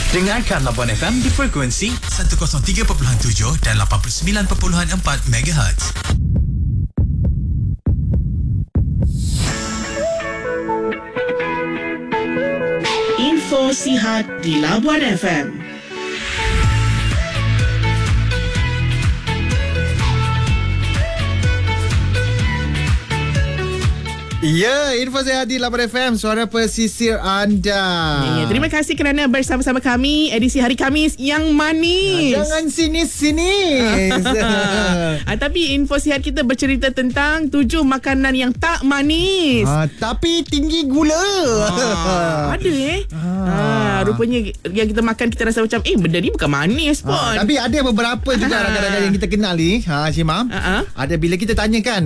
Dengarkan Labuan FM di frekuensi 103.7 dan 89.4 MHz. Info Sihat di Labuan FM. Ya, info sihat di Labuan FM, suara pesisir anda. Ya, terima kasih kerana bersama-sama kami edisi hari Khamis yang manis. Jangan sinis-sinis. Tapi info sihat kita bercerita tentang 7 makanan yang tak manis. Tapi tinggi gula. Ada rupanya yang kita makan kita rasa macam benda ni bukan manis pun. Tapi ada beberapa juga rakan-rakan yang kita kenal ni, Syimah. Ada bila kita tanyakan,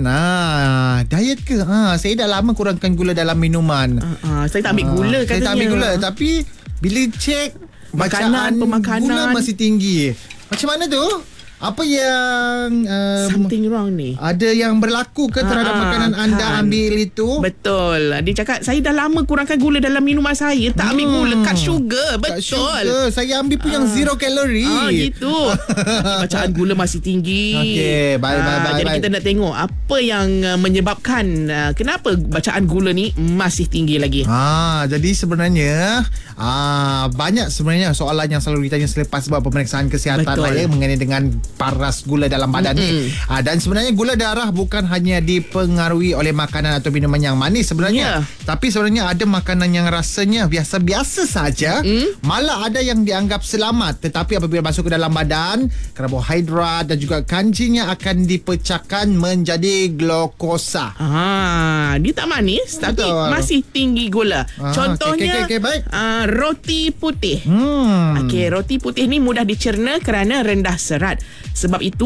diet ke? Saya dah lama kurangkan gula dalam minuman. Saya tak ambil gula katanya. Saya tak ambil gula, tapi bila cek Makanan, bacaan pemakanan gula masih tinggi. Macam mana tu? Apa yang something wrong ni? Ada yang berlaku ke terhadap makanan anda ambil itu? Betul. Dia cakap saya dah lama kurangkan gula dalam minuman saya. Tak ambil gula, cut sugar. Betul. Cut sugar. Saya ambil pun yang zero calorie. Gitu. Bacaan gula masih tinggi. Okey, baik. Jadi kita nak tengok apa yang menyebabkan kenapa bacaan gula ni masih tinggi lagi. Jadi sebenarnya banyak sebenarnya soalan yang selalu ditanya selepas buat pemeriksaan kesihatan lah ya, mengenai dengan paras gula dalam badan ni. Dan sebenarnya gula darah bukan hanya dipengaruhi oleh makanan atau minuman yang manis sebenarnya. Tapi sebenarnya ada makanan yang rasanya biasa-biasa saja, malah ada yang dianggap selamat, tetapi apabila masuk ke dalam badan, karbohidrat dan juga kanjinya akan dipecahkan menjadi glukosa. Dia tak manis. Betul. Tapi masih tinggi gula. Contohnya baik. Roti putih. Roti putih ni mudah dicerna kerana rendah serat. Sebab itu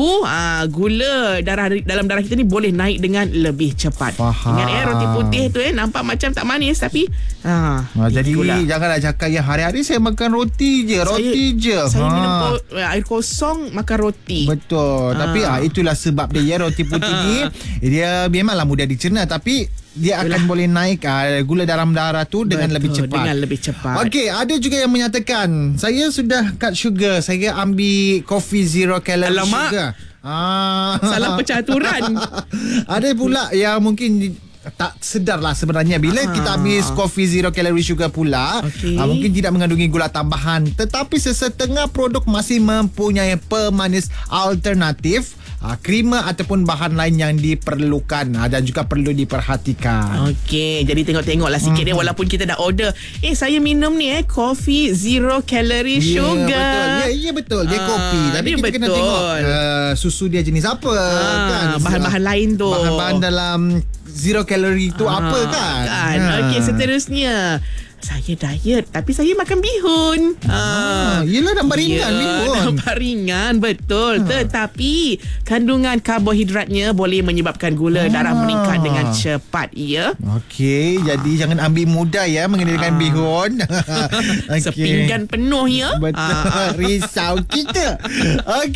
gula dalam darah kita ni boleh naik dengan lebih cepat. Faham. Ingat roti putih tu nampak macam tak manis tapi jadi gula. janganlah cakap ya hari-hari saya makan roti je. Saya minum air kosong, makan roti. Betul. Tapi itulah sebab dia roti putih ni dia memanglah mudah dicerna, tapi dia akan boleh naik gula dalam darah tu dengan lebih cepat. Okey, ada juga yang menyatakan saya sudah cut sugar, saya ambil coffee zero calorie sugar. Salah pecah aturan. Ada pula yang mungkin tak sedar lah sebenarnya bila kita ambil coffee zero calorie sugar pula, mungkin tidak mengandungi gula tambahan, tetapi sesetengah produk masih mempunyai pemanis alternatif, krima ataupun bahan lain yang diperlukan dan juga perlu diperhatikan. Okey, jadi tengok-tengoklah sikit ni walaupun kita dah order, saya minum ni coffee zero calorie sugar. Ya betul. Dia kopi, tapi kita kena tengok susu dia jenis apa kan, bahan-bahan lain tu. Bahan-bahan dalam zero calorie tu apa kan. Okey, seterusnya saya diet tapi saya makan bihun. Yelah, nampak ringan bihun. Nampak ringan, betul. Tetapi kandungan karbohidratnya boleh menyebabkan gula darah meningkat dengan cepat. Okey, jadi jangan ambil mudah ya mengenai dengan bihun. Sepinggan penuh ya. Betul. Risau kita. Okey.